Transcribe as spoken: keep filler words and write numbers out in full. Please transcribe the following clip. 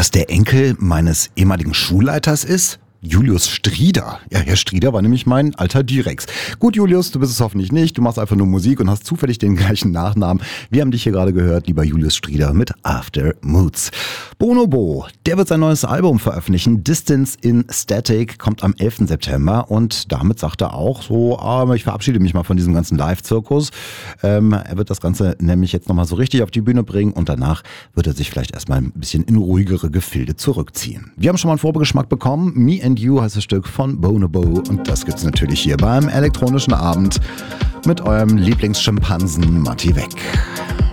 das der Enkel meines ehemaligen Schulleiters ist? Julius Strieder. Ja, Herr Strieder war nämlich mein alter Direx. Gut, Julius, du bist es hoffentlich nicht. Du machst einfach nur Musik und hast zufällig den gleichen Nachnamen. Wir haben dich hier gerade gehört, lieber Julius Strieder mit After Moods. Bonobo, der wird sein neues Album veröffentlichen. Distance in Static kommt am elften September und damit sagt er auch so, ah, ich verabschiede mich mal von diesem ganzen Live-Zirkus. Ähm, er wird das Ganze nämlich jetzt nochmal so richtig auf die Bühne bringen und danach wird er sich vielleicht erstmal ein bisschen in ruhigere Gefilde zurückziehen. Wir haben schon mal einen Vorgeschmack bekommen. Me and You heißt das Stück von Bonobo und das gibt's natürlich hier beim elektronischen Abend mit eurem Lieblingsschimpansen Matti Weck.